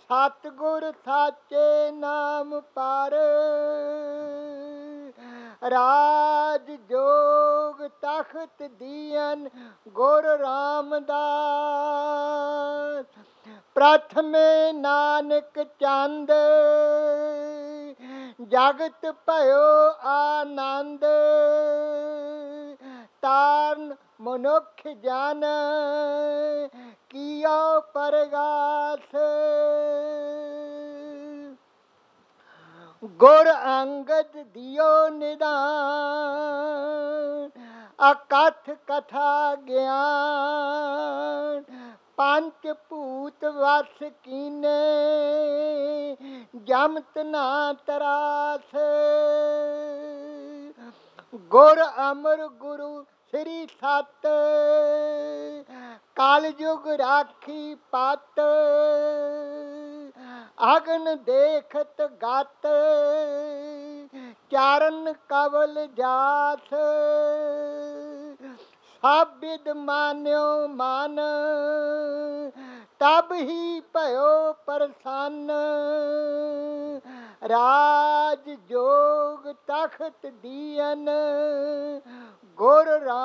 ਸਤਿਗੁਰ ਸਾਚੇ ਨਾਮ ਪਰ ਰਾਜ ਜੋਗ ਤਖਤ ਦੀਨ ਗੁਰ ਰਾਮਦਾਸ। ਪ੍ਰਥਮੇ ਨਾਨਕ ਚੰਦ ਜਗਤ ਭਇਓ ਆਨੰਦ। ਤਾਰਨ ਮਨੁੱਖ ਜਨ ਕੀਓ ਪਰਗਾਸ। ਗੁਰ ਅੰਗਦ ਦਿਓ ਨਿਦਾਨ ਅਕਥ ਕਥਾ ਗਿਆਨ। ਪੰਚ ਭੂਤ ਵਸ ਕੀਨੇ ਜਮਤ ਨਾ ਤਰਾਸ। ਗੁਰ ਅਮਰ ਗੁਰੂ ਸ੍ਰੀ ਸਤ ਕਲਯੁਗ ਰਾਖੀ ਪਤ। ਅਗਨ ਦੇਖਤ ਗਤ ਚਰਨ ਕਵਲ ਜਾਸ। ਸਭ ਬਿਦ ਮਾਨਿਓ ਮਨ ਤਬ ਹੀ ਭਇਓ ਪ੍ਰਸੰਨ। ਰਾਜ ਜੋਗ ਤਖਤ ਦੀਨ ਗੁਰ ਰਾਮ